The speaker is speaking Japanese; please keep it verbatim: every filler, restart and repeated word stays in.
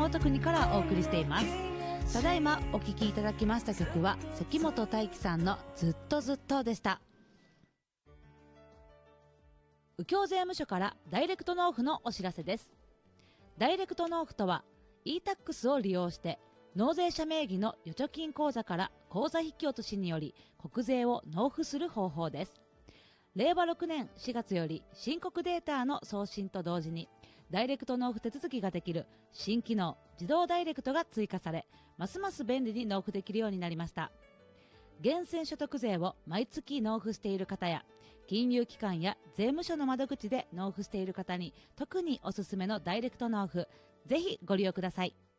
本国からお送りしています。ただいまお聴きいただきました曲は関本大輝さんのずっとずっとでした。右京税務署からダイレクト納付のお知らせです。ダイレクト納付とは イータックス を利用して納税者名義の預貯金口座から口座引き落としにより国税を納付する方法です。れいわろくねんしがつより申告データの送信と同時にダイレクト納付手続きができる新機能自動ダイレクトが追加され、ますます便利に納付できるようになりました。源泉所得税を毎月納付している方や金融機関や税務署の窓口で納付している方に特におすすめのダイレクト納付、ぜひご利用ください。